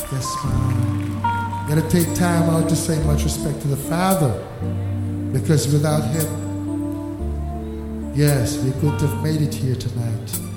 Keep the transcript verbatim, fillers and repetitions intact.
Yes, ma'am. Gotta take time out to say much respect to the Father, because without him, yes, we couldn't have made it here tonight.